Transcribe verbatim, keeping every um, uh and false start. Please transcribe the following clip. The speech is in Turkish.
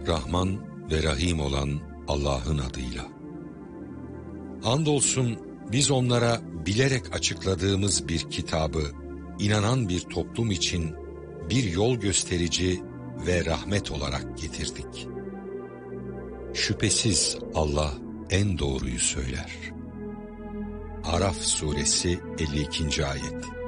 Rahman ve Rahim olan Allah'ın adıyla. Andolsun biz onlara bilerek açıkladığımız bir kitabı, inanan bir toplum için bir yol gösterici ve rahmet olarak getirdik. Şüphesiz Allah en doğruyu söyler. Araf suresi elli ikinci ayet.